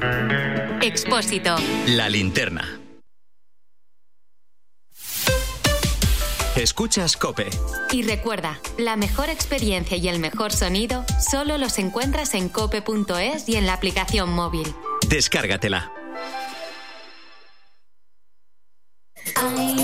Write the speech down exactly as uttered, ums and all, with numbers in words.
Expósito. La linterna. Escuchas COPE. Y recuerda, la mejor experiencia y el mejor sonido solo los encuentras en cope punto es y en la aplicación móvil. Descárgatela. Ay,